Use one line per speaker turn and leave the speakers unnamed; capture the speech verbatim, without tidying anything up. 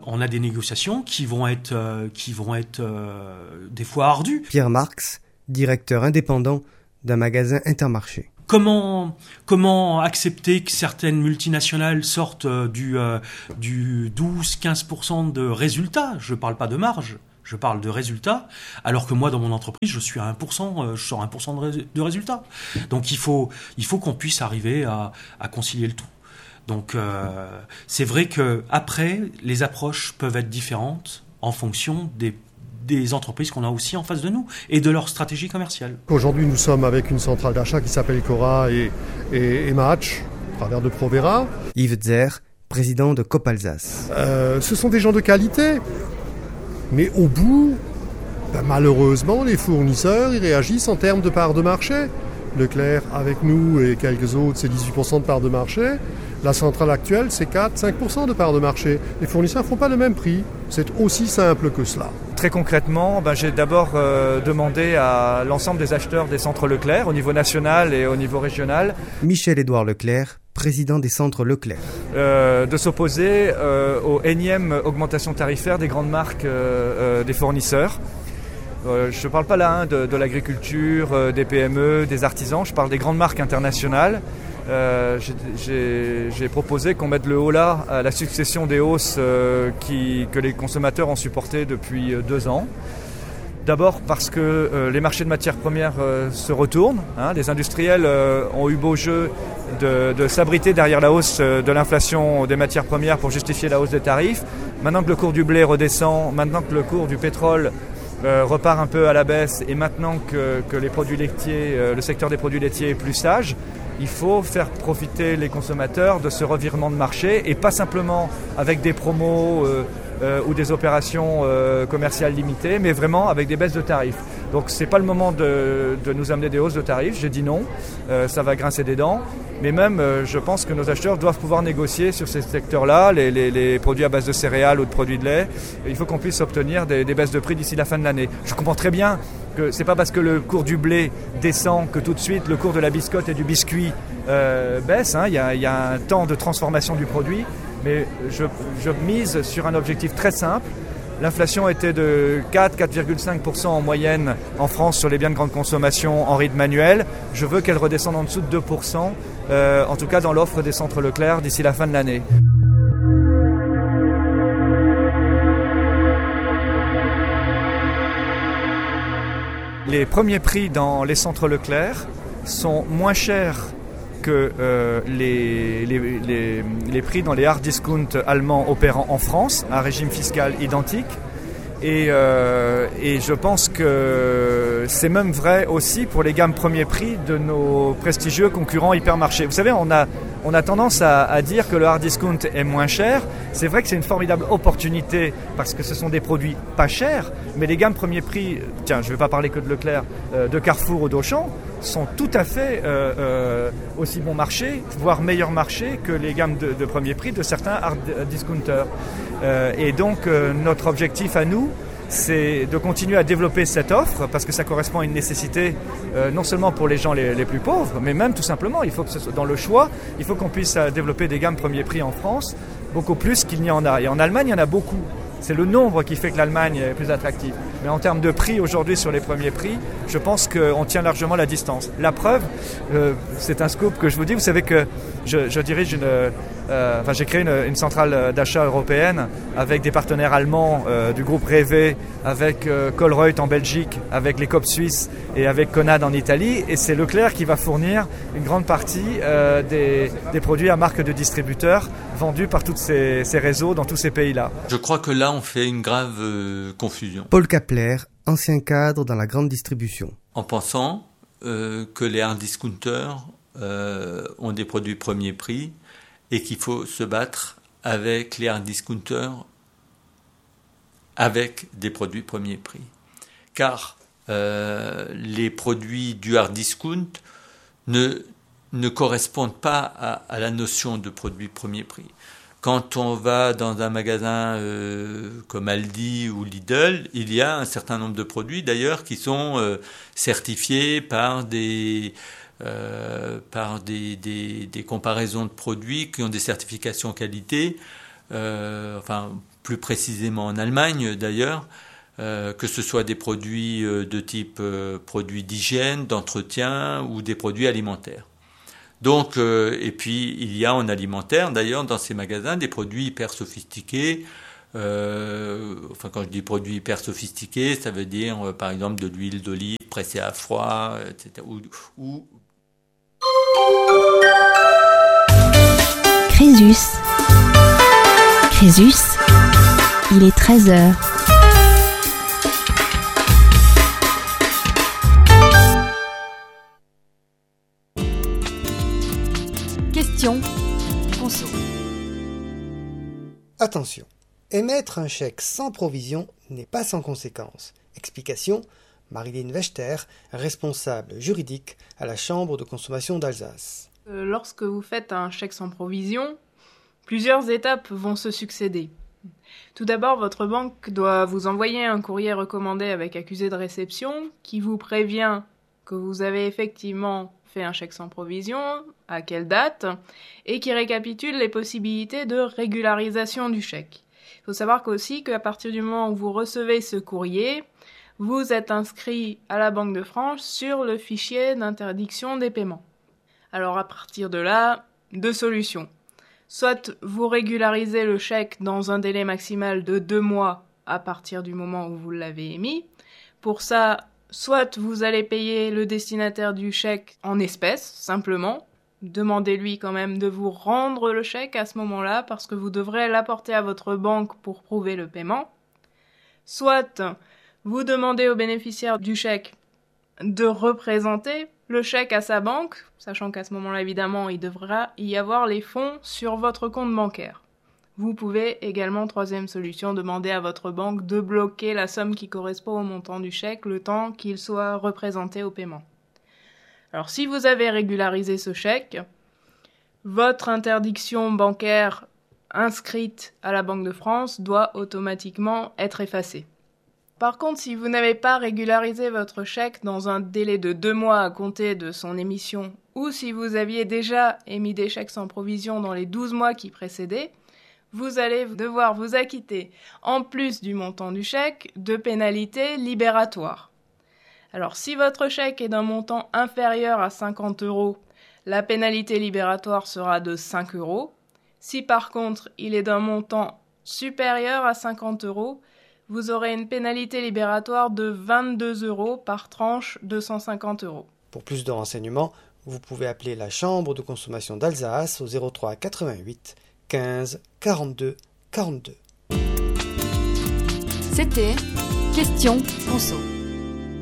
On a des négociations qui vont être, euh, qui vont être euh, des fois ardues.
Pierre Marx, directeur indépendant d'un magasin Intermarché.
Comment, comment accepter que certaines multinationales sortent euh, du, euh, du douze à quinze pour cent de résultats? Je ne parle pas de marge, je parle de résultats, alors que moi, dans mon entreprise, je suis à un pour cent, euh, je sors un pour cent de, ré- de résultats. Donc il faut, il faut qu'on puisse arriver à, à concilier le tout. Donc euh, c'est vrai qu'après, les approches peuvent être différentes en fonction des des entreprises qu'on a aussi en face de nous et de leur stratégie commerciale.
Aujourd'hui, nous sommes avec une centrale d'achat qui s'appelle Cora et, et, et Match, à travers de Provera.
Yves Zer, président de Coop Alsace.
Euh, ce sont des gens de qualité, mais au bout, ben, malheureusement, les fournisseurs ils réagissent en termes de part de marché. Leclerc, avec nous et quelques autres, c'est dix-huit pour cent de part de marché. La centrale actuelle, c'est quatre à cinq pour cent de part de marché. Les fournisseurs ne font pas le même prix. C'est aussi simple que cela.
Très concrètement, ben, j'ai d'abord euh, demandé à l'ensemble des acheteurs des centres Leclerc, au niveau national et au niveau régional,
Michel-Édouard Leclerc, président des centres Leclerc.
Euh, de s'opposer euh, aux énièmes augmentations tarifaires des grandes marques euh, euh, des fournisseurs. Euh, je ne parle pas là hein, de, de l'agriculture, euh, des P M E, des artisans, je parle des grandes marques internationales. Euh, j'ai, j'ai, j'ai proposé qu'on mette le holà à la succession des hausses euh, qui, que les consommateurs ont supportées depuis euh, deux ans. D'abord parce que euh, les marchés de matières premières euh, se retournent. Hein, les industriels euh, ont eu beau jeu de, de s'abriter derrière la hausse euh, de l'inflation des matières premières pour justifier la hausse des tarifs. Maintenant que le cours du blé redescend, maintenant que le cours du pétrole Euh, repart un peu à la baisse et maintenant que, que les produits laitiers, euh, le secteur des produits laitiers est plus sage, il faut faire profiter les consommateurs de ce revirement de marché et pas simplement avec des promos euh, euh, ou des opérations euh, commerciales limitées, mais vraiment avec des baisses de tarifs. Donc c'est pas le moment de, de nous amener des hausses de tarifs, j'ai dit non, euh, ça va grincer des dents. Mais même, euh, je pense que nos acheteurs doivent pouvoir négocier sur ces secteurs-là, les, les, les produits à base de céréales ou de produits de lait. Et il faut qu'on puisse obtenir des, des baisses de prix d'ici la fin de l'année. Je comprends très bien que c'est pas parce que le cours du blé descend que tout de suite le cours de la biscotte et du biscuit euh, baisse. Hein. Il y a, il y a un temps de transformation du produit. Mais je, je mise sur un objectif très simple. L'inflation était de quatre à quatre virgule cinq pour cent en moyenne en France sur les biens de grande consommation en rythme annuel. Je veux qu'elle redescende en dessous de deux pour cent, euh, en tout cas dans l'offre des centres Leclerc d'ici la fin de l'année. Les premiers prix dans les centres Leclerc sont moins chers que euh, les, les, les, les prix dans les hard discount allemands opérant en France, un régime fiscal identique. Et, euh, et je pense que c'est même vrai aussi pour les gammes premier prix de nos prestigieux concurrents hypermarchés. Vous savez, on a, on a tendance à, à dire que le hard discount est moins cher. C'est vrai que c'est une formidable opportunité parce que ce sont des produits pas chers, mais les gammes premier prix, tiens, je ne vais pas parler que de Leclerc, euh, de Carrefour ou d'Auchan, sont tout à fait euh, euh, aussi bon marché, voire meilleur marché que les gammes de, de premier prix de certains hard discounters. Euh, et donc euh, notre objectif à nous, c'est de continuer à développer cette offre parce que ça correspond à une nécessité euh, non seulement pour les gens les, les plus pauvres, mais même tout simplement, il faut que ce soit dans le choix, il faut qu'on puisse euh, développer des gammes premier prix en France, beaucoup plus qu'il n'y en a. Et en Allemagne, il y en a beaucoup. C'est le nombre qui fait que l'Allemagne est plus attractive. Mais en termes de prix aujourd'hui sur les premiers prix, je pense qu'on tient largement la distance. La preuve, euh, c'est un scoop que je vous dis. Vous savez que je, je dirige une, euh, enfin j'ai créé une, une centrale d'achat européenne avec des partenaires allemands euh, du groupe Rewe, avec euh, Colruyt en Belgique, avec les Coop suisses et avec Conad en Italie. Et c'est Leclerc qui va fournir une grande partie euh, des, des produits à marque de distributeurs vendus par tous ces, ces réseaux dans tous ces pays-là.
Je crois que là, on fait une grave euh, confusion.
Paul Kapler, ancien cadre dans la grande distribution.
En pensant euh, que les hard discounters euh, ont des produits premier prix et qu'il faut se battre avec les hard discounters avec des produits premier prix. Car euh, les produits du hard discount ne, ne correspondent pas à, à la notion de produit premier prix. Quand on va dans un magasin euh, comme Aldi ou Lidl, il y a un certain nombre de produits d'ailleurs qui sont euh, certifiés par des euh, par des, des, des comparaisons de produits qui ont des certifications qualité. Euh, enfin, plus précisément en Allemagne d'ailleurs, euh, que ce soit des produits euh, de type euh, produits d'hygiène, d'entretien ou des produits alimentaires. Donc, euh, et puis il y a en alimentaire d'ailleurs dans ces magasins des produits hyper sophistiqués. Euh, enfin, quand je dis produits hyper sophistiqués, ça veut dire euh, par exemple de l'huile d'olive pressée à froid, et cetera. Ou, ou...
Crésus. Crésus, il est treize heures. Question conso.
Attention, émettre un chèque sans provision n'est pas sans conséquences. Explication, Marilyn Wechter, responsable juridique à la Chambre de consommation d'Alsace.
Euh, lorsque vous faites un chèque sans provision, plusieurs étapes vont se succéder. Tout d'abord, votre banque doit vous envoyer un courrier recommandé avec accusé de réception qui vous prévient que vous avez effectivement fait un chèque sans provision, à quelle date, et qui récapitule les possibilités de régularisation du chèque. Il faut savoir qu'aussi qu'à partir du moment où vous recevez ce courrier, vous êtes inscrit à la Banque de France sur le fichier d'interdiction des paiements. Alors à partir de là, deux solutions. Soit vous régularisez le chèque dans un délai maximal de deux mois à partir du moment où vous l'avez émis. Pour ça, soit vous allez payer le destinataire du chèque en espèces, simplement. Demandez-lui quand même de vous rendre le chèque à ce moment-là parce que vous devrez l'apporter à votre banque pour prouver le paiement. Soit vous demandez au bénéficiaire du chèque de représenter le chèque à sa banque, sachant qu'à ce moment-là, évidemment, il devra y avoir les fonds sur votre compte bancaire. Vous pouvez également, troisième solution, demander à votre banque de bloquer la somme qui correspond au montant du chèque le temps qu'il soit représenté au paiement. Alors, si vous avez régularisé ce chèque, votre interdiction bancaire inscrite à la Banque de France doit automatiquement être effacée. Par contre, si vous n'avez pas régularisé votre chèque dans un délai de deux mois à compter de son émission, ou si vous aviez déjà émis des chèques sans provision dans les douze mois qui précédaient, vous allez devoir vous acquitter, en plus du montant du chèque, de pénalités libératoires. Alors, si votre chèque est d'un montant inférieur à cinquante euros, la pénalité libératoire sera de cinq euros. Si par contre, il est d'un montant supérieur à cinquante euros, vous aurez une pénalité libératoire de vingt-deux euros par tranche de cent cinquante euros.
Pour plus de renseignements, vous pouvez appeler la Chambre de consommation d'Alsace au zéro trois quatre-vingt-huit quinze quarante-deux quarante-deux.
C'était Question Conso.